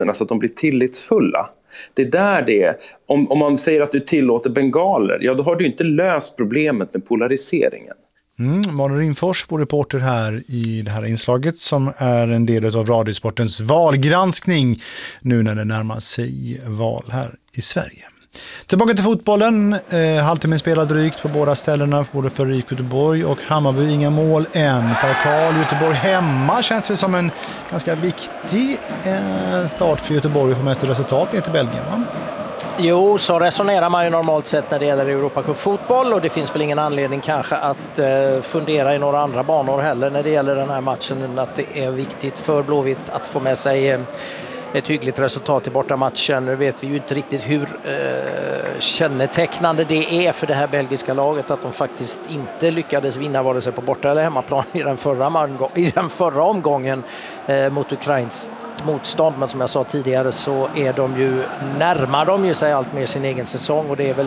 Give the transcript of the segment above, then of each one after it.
så att de blir tillitsfulla. Det är där det är. Om man säger att du tillåter bengaler, ja då har du inte löst problemet med polariseringen. Malin Rimfors, vår reporter här i det här inslaget som är en del av Radiosportens valgranskning nu när det närmar sig val här i Sverige. Tillbaka till fotbollen. Halvtimmen spelar drygt på båda ställena, både för IFK Göteborg och Hammarby. Inga mål än. Per Karl, Göteborg hemma känns det som en ganska viktig start för Göteborg att få med sig resultat ner till Belgien, va? Jo, så resonerar man ju normalt sett när det gäller Europacup-fotboll, och det finns väl ingen anledning kanske att fundera i några andra banor heller när det gäller den här matchen, att det är viktigt för Blåvitt att få med sig ett hyggligt resultat i bortamatchen. Nu vet vi ju inte riktigt hur kännetecknande det är för det här belgiska laget att de faktiskt inte lyckades vinna vare sig på borta- eller hemmaplan i den förra omgången mot ukrainskt motstånd. Men som jag sa tidigare så närmar de ju sig allt mer sin egen säsong, och det är väl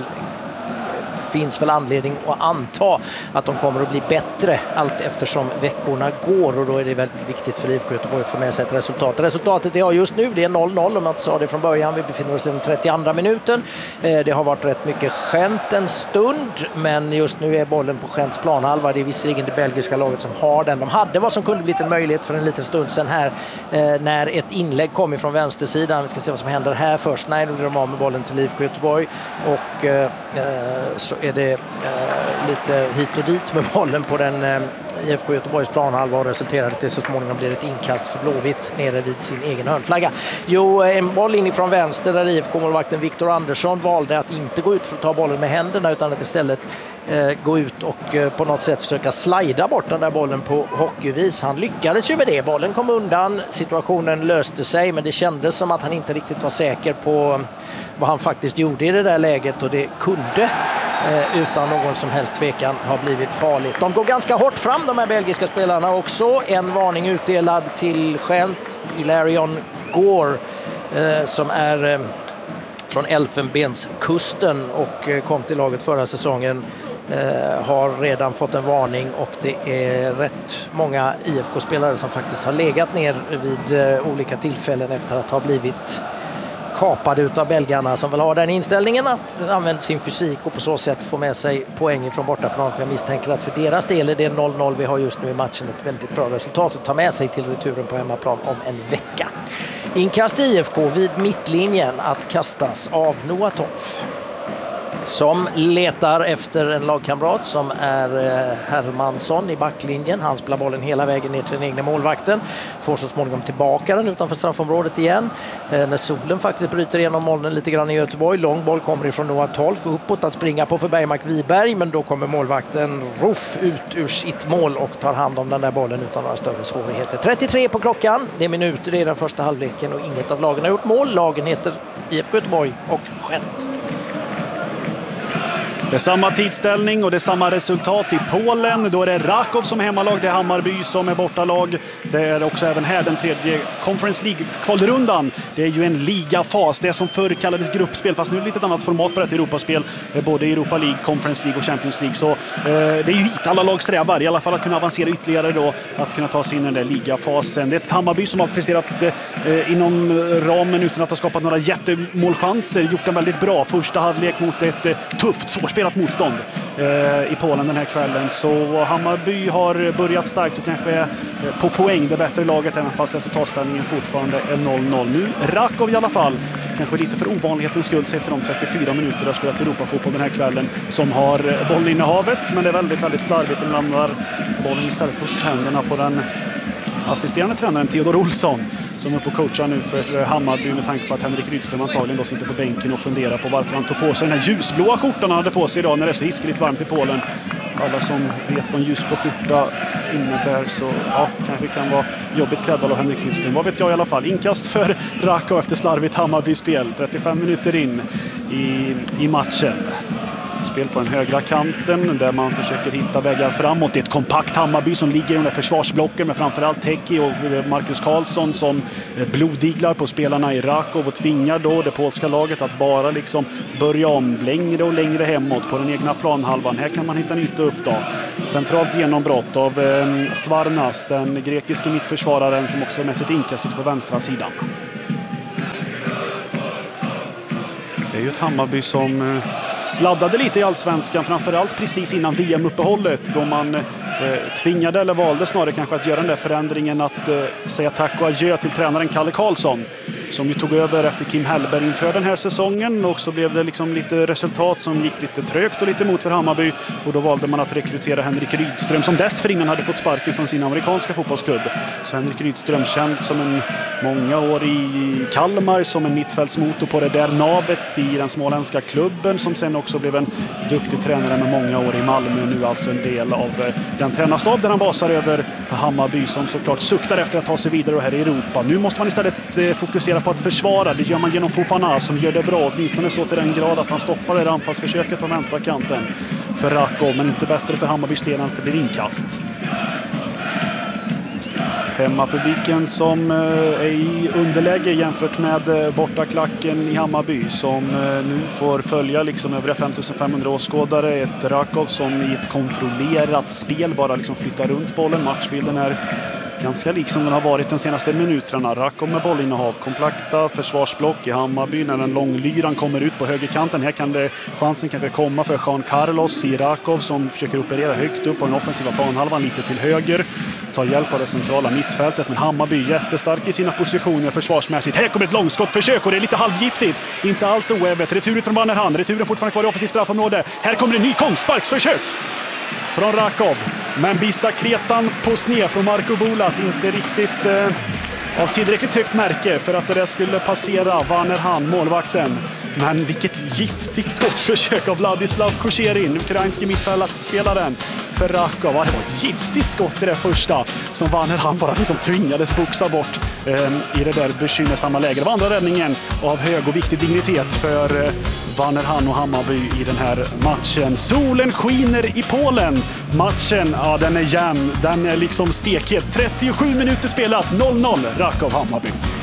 finns väl anledning att anta att de kommer att bli bättre allt eftersom veckorna går, och då är det väldigt viktigt för IFK Göteborg att få med sig ett resultat. Resultatet är just nu, det är 0-0 om jag inte sa det från början. Vi befinner oss i den 32:a minuten. Det har varit rätt mycket skämt en stund, men just nu är bollen på Skänts planhalva. Det är visserligen det belgiska laget som har den. De hade vad som kunde blivit en möjlighet för en liten stund sedan här när ett inlägg kom ifrån vänstersidan. Vi ska se vad som händer här först. Nej, då blir de av med bollen till IFK Göteborg, och så är det lite hit och dit med bollen på den IFK Göteborgs planhalva, och resulterade till så småningom blir ett inkast för Blåvitt nere vid sin egen hörnflagga. En boll inifrån vänster där IFK-målvakten Viktor Andersson valde att inte gå ut för att ta bollen med händerna utan att istället gå ut och på något sätt försöka slida bort den där bollen på hockeyvis. Han lyckades ju med det. Bollen kom undan, situationen löste sig, men det kändes som att han inte riktigt var säker på vad han faktiskt gjorde i det där läget, och det kunde utan någon som helst tvekan har blivit farligt. De går ganska hårt fram, de här belgiska spelarna också. En varning utdelad till Gent, Ilarion Gore, som är från Elfenbenskusten och kom till laget förra säsongen, har redan fått en varning, och det är rätt många IFK-spelare som faktiskt har legat ner vid olika tillfällen efter att ha blivit kapade utav belgarna, som väl har den inställningen att använda sin fysik och på så sätt få med sig poäng från bortaplan. För jag misstänker att för deras del är det 0-0 vi har just nu i matchen ett väldigt bra resultat att ta med sig till returen på hemmaplan om en vecka. Inkast IFK vid mittlinjen att kastas av Noah Tolf, som letar efter en lagkamrat som är Hermansson i backlinjen. Han spelar bollen hela vägen ner till den egna målvakten. Får så småningom tillbaka den utanför straffområdet igen. När solen faktiskt bryter igenom molnen lite grann i Göteborg. Lång boll kommer ifrån Noah Tolf uppåt att springa på för Bergmark Wiberg. Men då kommer målvakten Ruff ut ur sitt mål och tar hand om den där bollen utan några större svårigheter. 33 på klockan. Det är minuter i den första halvleken och inget av lagen har gjort mål. Lagen heter IFK Göteborg och Gent. Det är samma tidsställning och det är samma resultat i Polen. Då är det Raków som är hemmalag, det är Hammarby som är bortalag. Det är också även här den tredje Conference League-kvalrundan. Det är ju en ligafas, det som förr kallades gruppspel, fast nu är det lite ett annat format på det Europaspel. Både Europa League, Conference League och Champions League. Så det är ju hit alla lag strävar, i alla fall att kunna avancera ytterligare då, att kunna ta sig in i den där ligafasen. Det är ett Hammarby som har presterat inom ramen utan att ha skapat några jättemålchanser. Gjort en väldigt bra första halvlek mot ett tufft, svårspelat motstånd i Polen den här kvällen. Så Hammarby har börjat starkt och kanske är på poäng det bättre laget, även fast resultatställningen fortfarande är 0-0. Nu Raków i alla fall, kanske lite för ovanlighetens skull sett till de 34 minuter det har spelats Europafotboll den här kvällen, som har bollinnehavet, men det är väldigt, väldigt slarvigt och landar bollen istället hos händerna på den assisterande tränaren Theodor Olsson, som är på coachar nu för Hammarby, med tanke på att Henrik Rydström antagligen då sitter på bänken och funderar på varför han tog på sig den här ljusblåa skjortan han hade på sig idag när det är så hiskeligt varmt i Polen. Alla som vet vad en ljusblå skjorta innebär, så ja, kanske kan vara jobbigt klädd av Henrik Rydström. Vad vet jag i alla fall. Inkast för Raków efter slarvigt Hammarby-spel. 35 minuter in i matchen. Spel på den högra kanten där man försöker hitta vägar framåt. Det är ett kompakt Hammarby som ligger under försvarsblocken med framförallt Teki och Marcus Karlsson som blodiglar på spelarna i Raków och tvingar då det polska laget att bara liksom börja om längre och längre hemåt på den egna planhalvan. Här kan man hitta en yta upp då. Centralt genombrott av Svarnas, den grekiska mittförsvararen som också är med sitt inkast på vänstra sidan. Det är ju ett Hammarby som sladdade lite i allsvenskan, framförallt precis innan VM-uppehållet då man tvingade, eller valde snarare kanske, att göra den där förändringen att säga tack och adjö till tränaren Kalle Karlsson som ju tog över efter Kim Hellberg inför den här säsongen, och så blev det liksom lite resultat som gick lite trögt och lite emot för Hammarby, och då valde man att rekrytera Henrik Rydström som dessförinnan hade fått sparken från sin amerikanska fotbollsklubb. Så Henrik Rydström, känd som en många år i Kalmar som en mittfältsmotor på det där navet i den småländska klubben, som sen också blev en duktig tränare med många år i Malmö, nu alltså en del av den tränarstab där han basar över Hammarby, som såklart suktar efter att ta sig vidare och här i Europa. Nu måste man istället fokusera på att försvara. Det gör man genom Fofana som gör det bra, åtminstone så till den grad att han stoppar det anfallsförsöket på vänstra kanten för Rakov, men inte bättre för Hammarbys del än att det blir inkast. Hemmapubliken som är i underläge jämfört med bortaklacken i Hammarby, som nu får följa liksom övriga 5500 åskådare. Ett Rakov som i ett kontrollerat spel bara liksom flyttar runt bollen. Matchbilden är ganska lik som den har varit de senaste minuterna. Rakov med bollinnehav, kompakta försvarsblock i Hammarby när den långlyran kommer ut på högerkanten. Här kan det chansen kanske komma för Jean Carlos i Rakov som försöker operera högt upp på den offensiva planhalvan lite till höger. Tar hjälp av det centrala mittfältet, men Hammarby jättestark i sina positioner försvarsmässigt. Här kommer ett långskottförsök och det är lite halvgiftigt. Inte alls oävet. Retur från Van der Hand. Returen fortfarande kvar i offensivt straffområde. Här kommer en ny konstsparksförsök från Rakov. Men bicicletan på sned från Marco Bolat, inte riktigt av tillräckligt högt märke för att det där skulle passera Van der Hand, målvakten. Men vilket giftigt skottförsök av Vladislav Kocherin, ukrainske mittfältspelaren för Rakov. Det var ett giftigt skott i det första som Van der Hand bara liksom tvingades boxa bort i det där bekymmersamma läget. Det var andra räddningen av hög och viktig dignitet för Van der Hand och Hammarby i den här matchen. Solen skiner i Polen. Matchen, ja, den är jämn. Den är liksom stekhet. 37 minuter spelat, 0-0 Rakov Hammarby.